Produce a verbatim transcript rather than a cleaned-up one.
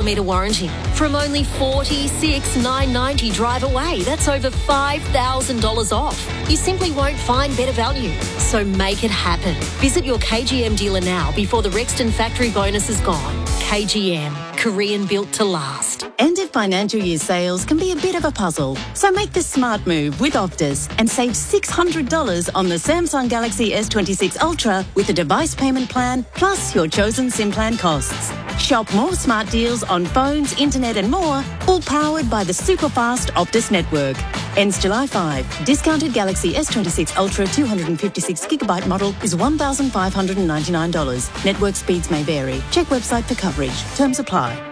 kilometre warranty from only forty-six thousand nine hundred ninety dollars drive away. That's over five thousand dollars off. You simply won't find better value. So make it happen. Visit your K G M dealer now before the Rexton factory bonus is gone. K G M, Korean built to last. End of financial year sales can be a bit of a puzzle, so make the smart move with Optus and save six hundred dollars on the Samsung Galaxy S twenty-six Ultra with a device payment plan plus your chosen SIM plan costs. Shop more smart deals on phones, internet and more, all powered by the super fast Optus network. Ends July fifth. Discounted Galaxy S twenty-six Ultra two hundred fifty-six gigabyte model is one thousand five hundred ninety-nine dollars. Network speeds may vary. Check website for coverage. Terms apply.